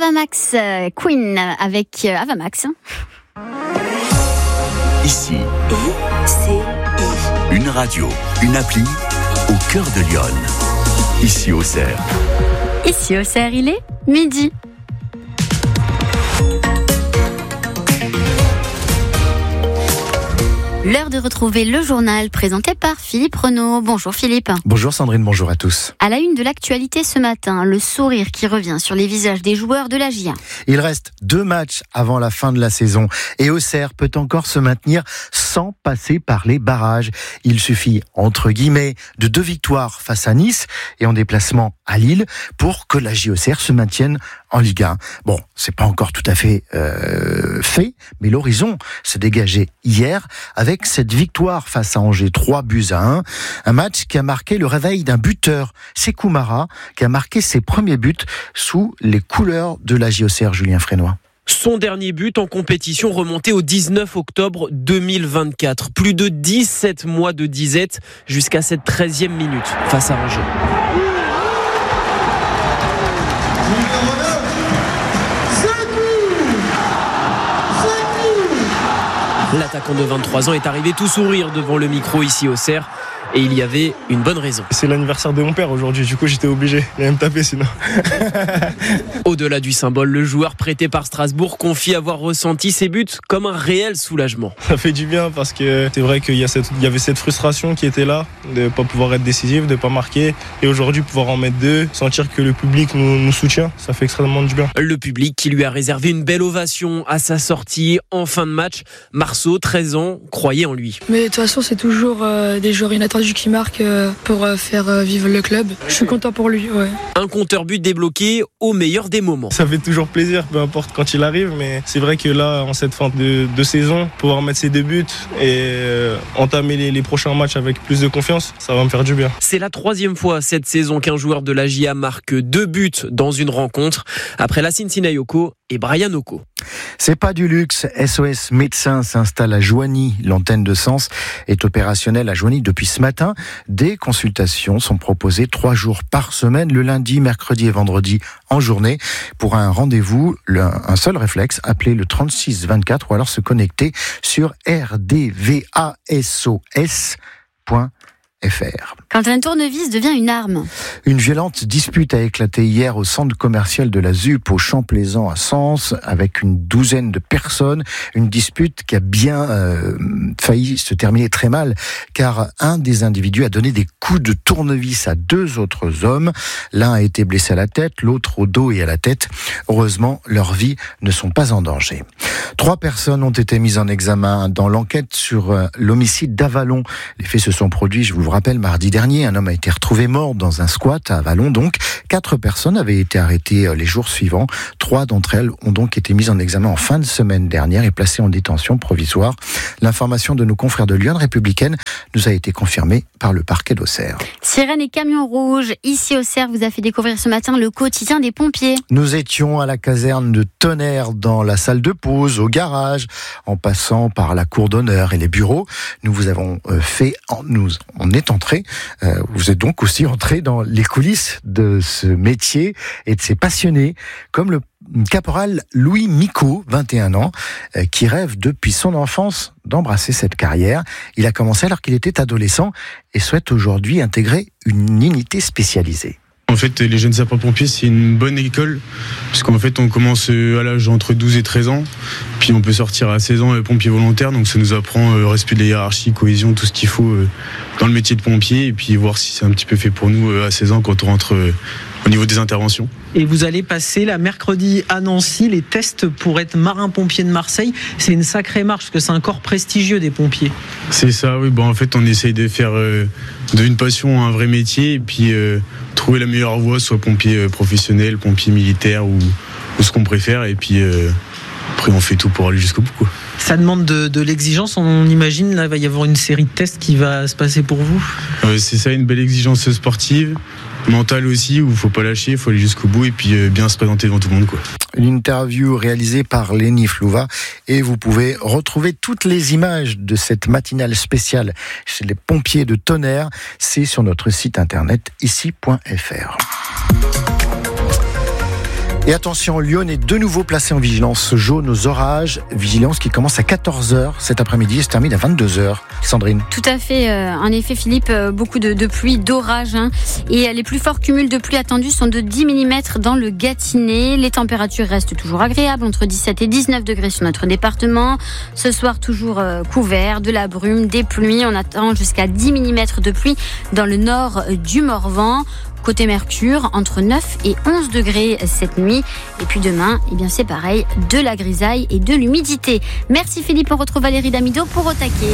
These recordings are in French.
Avamax, Queen avec Avamax. Ici, une radio, une appli au cœur de Lyon. Ici Auxerre. Ici Auxerre, il est midi. L'heure de retrouver le journal présenté par Philippe Renaud. Bonjour Philippe. Bonjour Sandrine, bonjour à tous. À la une de l'actualité ce matin, le sourire qui revient sur les visages des joueurs de la GIA. Il reste 2 matchs avant la fin de la saison et Auxerre peut encore se maintenir sans passer par les barrages. Il suffit, entre guillemets, de 2 victoires face à Nice et en déplacement à Lille pour que la GIA Auxerre se maintienne en Ligue 1. Bon, c'est pas encore tout à fait fait, mais l'horizon s'est dégagé hier avec cette victoire face à Angers, 3-1. Un match qui a marqué le réveil d'un buteur, Sékou Mara, qui a marqué ses premiers buts sous les couleurs de la GIA Auxerre, Julien Frénois. Son dernier but en compétition remonté au 19 octobre 2024. Plus de 17 mois de disette jusqu'à cette 13e minute face à Angers. L'attaquant de 23 ans est arrivé tout sourire devant le micro ici au Auxerre. Et il y avait une bonne raison. C'est l'anniversaire de mon père aujourd'hui, du coup j'étais obligé. Il allait me taper sinon. Au-delà du symbole, le joueur prêté par Strasbourg confie avoir ressenti ses buts comme un réel soulagement. Ça fait du bien parce que c'est vrai qu'il y avait cette frustration qui était là, de ne pas pouvoir être décisif, de ne pas marquer. Et aujourd'hui pouvoir en mettre 2, sentir que le public nous soutient, ça fait extrêmement du bien. Le public qui lui a réservé une belle ovation à sa sortie en fin de match. Marceau, 13 ans, croyait en lui. Mais de toute façon c'est toujours des joueurs inattendus qui marque pour faire vivre le club. Je suis content pour lui, ouais. Un compteur but débloqué au meilleur des moments. Ça fait toujours plaisir, peu importe quand il arrive, mais c'est vrai que là, en cette fin de saison, pouvoir mettre ses 2 buts et entamer les prochains matchs avec plus de confiance, ça va me faire du bien. C'est la 3e fois cette saison qu'un joueur de la GIA marque 2 buts dans une rencontre, après Lassine Sinayoko et Brian Oko. C'est pas du luxe. SOS Médecins s'installe à Joigny. L'antenne de Sens est opérationnelle à Joigny depuis ce matin. Des consultations sont proposées 3 jours par semaine, le lundi, mercredi et vendredi en journée. Pour un rendez-vous, un seul réflexe, appeler le 36 24 ou alors se connecter sur rdvasos.fr. Quand un tournevis devient une arme. Une violente dispute a éclaté hier au centre commercial de la ZUP au Champ-Plaisant à Sens avec une douzaine de personnes. Une dispute qui a bien failli se terminer très mal car un des individus a donné des coups de tournevis à 2 autres hommes. L'un a été blessé à la tête, l'autre au dos et à la tête. Heureusement, leurs vies ne sont pas en danger. 3 personnes ont été mises en examen dans l'enquête sur l'homicide d'Avalon. Les faits se sont produits, je vous le rappelle, mardi dernier. Un homme a été retrouvé mort dans un squat à Avalon. Donc, 4 personnes avaient été arrêtées les jours suivants. 3 d'entre elles ont donc été mises en examen en fin de semaine dernière et placées en détention provisoire. L'information de nos confrères de Lyon Républicaine nous a été confirmée par le parquet d'Auxerre. Sirène et camion rouge, ici Auxerre vous a fait découvrir ce matin le quotidien des pompiers. Nous étions à la caserne de Tonnerre, dans la salle de pause, au garage, en passant par la cour d'honneur et les bureaux. Nous vous avons on est entré, vous êtes donc aussi entré dans les coulisses de ce métier et de ces passionnés, comme le caporal Louis Micot, 21 ans, qui rêve depuis son enfance d'embrasser cette carrière. Il a commencé alors qu'il était adolescent et souhaite aujourd'hui intégrer une unité spécialisée. En fait, les jeunes sapeurs-pompiers, c'est une bonne école, puisqu'en fait, on commence à l'âge entre 12 et 13 ans, puis on peut sortir à 16 ans pompier volontaire, donc ça nous apprend respect de la hiérarchie, cohésion, tout ce qu'il faut dans le métier de pompier, et puis voir si c'est un petit peu fait pour nous à 16 ans quand on rentre au niveau des interventions. Et vous allez passer la mercredi à Nancy les tests pour être marin-pompier de Marseille. C'est une sacrée marche parce que c'est un corps prestigieux des pompiers. C'est ça, oui. Bon, en fait, on essaye de faire d'une passion un vrai métier et puis trouver la meilleure voie, soit pompier professionnel, pompier militaire ou ce qu'on préfère. Et puis après, on fait tout pour aller jusqu'au bout, quoi. Ça demande de l'exigence, on imagine. Là, il va y avoir une série de tests qui va se passer pour vous. C'est ça, une belle exigence sportive. Mentale aussi, où il ne faut pas lâcher, il faut aller jusqu'au bout et puis bien se présenter devant tout le monde, quoi. Une interview réalisée par Lénie Flouva et vous pouvez retrouver toutes les images de cette matinale spéciale chez les pompiers de Tonnerre. C'est sur notre site internet ici.fr. Et attention, Lyon est de nouveau placé en vigilance jaune aux orages. Vigilance qui commence à 14h cet après-midi et se termine à 22h. Sandrine. Tout à fait. En effet, Philippe, beaucoup de pluie, d'orage. Et les plus forts cumuls de pluie attendus sont de 10 mm dans le Gâtinais. Les températures restent toujours agréables, entre 17 et 19 degrés sur notre département. Ce soir, toujours couvert, de la brume, des pluies. On attend jusqu'à 10 mm de pluie dans le nord du Morvan. Côté Mercure, entre 9 et 11 degrés cette nuit. Et puis demain, c'est pareil, de la grisaille et de l'humidité. Merci Philippe, on retrouve Valérie Damido pour Au Taquet.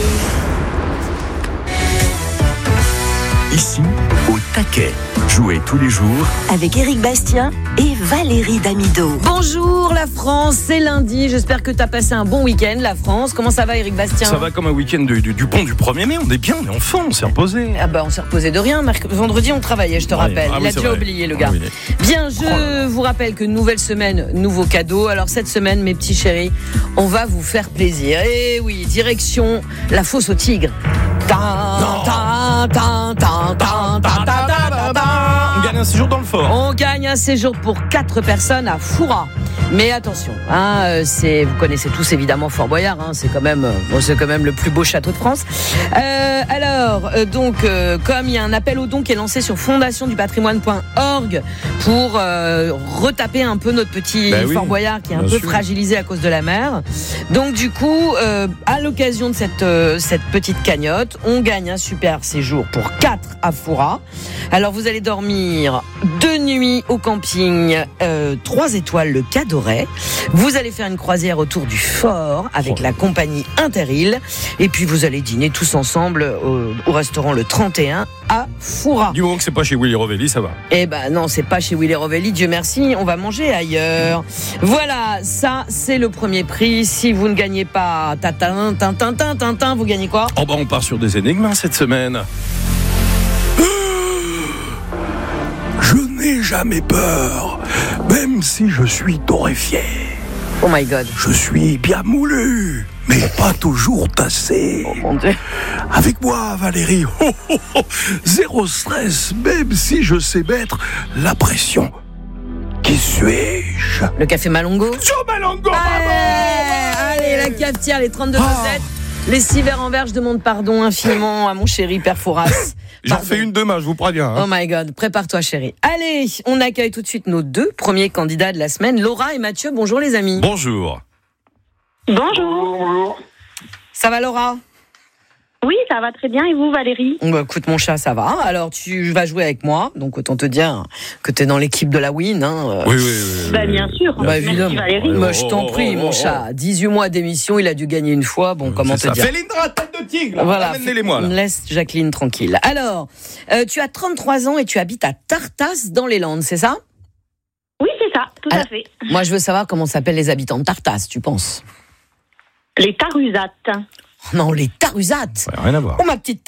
Ici, Au Taquet. Jouez tous les jours avec Éric Bastien et Valérie Damido. Bonjour la France, c'est lundi. J'espère que tu as passé un bon week-end, la France. Comment ça va, Éric Bastien ? Ça va comme un week-end du pont du 1er mai. On est bien, on est en forme, on s'est reposé. Ah bah on s'est reposé de rien. Vendredi on travaillait, je te rappelle. Il a déjà oublié le gars. Bien, je vous rappelle que nouvelle semaine, nouveau cadeau. Alors cette semaine, mes petits chéris, on va vous faire plaisir. Et oui, direction la fosse au tigre. On gagne un séjour dans le fort. On gagne un séjour pour 4 personnes à Foura. Mais attention, vous connaissez tous évidemment Fort Boyard, c'est quand même le plus beau château de France. Comme il y a un appel aux dons qui est lancé sur fondationdupatrimoine.org pour retaper un peu notre petit Fort Boyard qui est un peu fragilisé à cause de la mer. Donc du coup, à l'occasion de cette petite cagnotte, on gagne un super séjour pour 4 à Foura. Alors vous allez dormir 2 nuits au camping 3 étoiles le Cadoret. Vous allez faire une croisière autour du fort avec la compagnie Interil. Et puis vous allez dîner tous ensemble au restaurant le 31 à Foura. Du moment que c'est pas chez Willy Rovelli, ça va. Eh ben non, c'est pas chez Willy Rovelli, Dieu merci, on va manger ailleurs. Voilà, ça c'est le premier prix. Si vous ne gagnez pas vous gagnez quoi ? On part sur des énigmes cette semaine. Je n'ai jamais peur, même si je suis torréfié. Oh my God. Je suis bien moulu, mais pas toujours tassé. Oh mon Dieu. Avec moi, Valérie, zéro stress, même si je sais mettre la pression. Qui suis-je ? Le café Malongo. Malongo, allez, la cafetière, les 32 recettes. Les 6 verres en verre, je demande pardon infiniment à mon chéri Père Fouras. J'en fais une demain, je vous préviens. Oh my God, prépare-toi chéri. Allez, on accueille tout de suite nos 2 premiers candidats de la semaine, Laura et Mathieu. Bonjour les amis. Bonjour. Bonjour. Ça va Laura ? Oui, ça va très bien. Et vous, Valérie ? Écoute, mon chat, ça va. Alors, tu vas jouer avec moi. Donc, autant te dire que tu es dans l'équipe de la Win. Oui. Bien sûr. Évidemment. Merci, Valérie. Je t'en prie, mon chat. 18 mois d'émission, il a dû gagner une fois. Bon, comment te dire ? Félindra, tête de tigre. Voilà. Amenez-les-moi, là. Laisse Jacqueline tranquille. Alors, tu as 33 ans et tu habites à Tartas, dans les Landes, c'est ça ? Oui, c'est ça. Tout à fait. Moi, je veux savoir comment s'appellent les habitants de Tartas, tu penses ? Les Tarusates. Non, les Tarusates. Rien à voir. Oh, ma petite